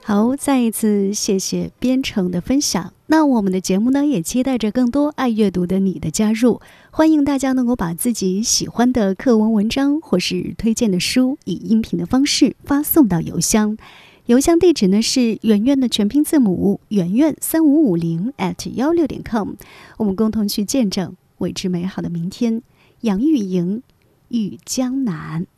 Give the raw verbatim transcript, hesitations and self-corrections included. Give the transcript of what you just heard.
好，再一次谢谢编程的分享。那我们的节目呢，也期待着更多爱阅读的你的加入。欢迎大家能够把自己喜欢的课文文章或是推荐的书，以音频的方式发送到邮箱。邮箱地址呢是圆圆的全拼字母圆圆三五五零 at 幺六点 com。我们共同去见证未知美好的明天。杨钰莹，遇江南。